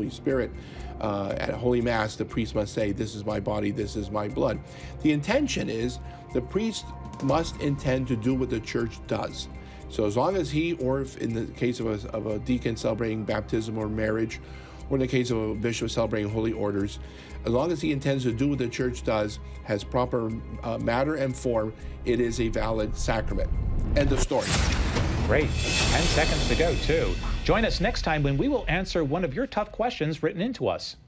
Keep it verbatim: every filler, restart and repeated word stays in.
Holy Spirit. Uh, at Holy Mass, the priest must say, "This is my body, this is my blood." The intention is the priest must intend to do what the church does. So as long as he, or if in the case of a, of a deacon celebrating baptism or marriage, or in the case of a bishop celebrating holy orders, as long as he intends to do what the church does, has proper uh, matter and form, it is a valid sacrament. End of story. Great. ten seconds to go, too. Join us next time when we will answer one of your tough questions written into us.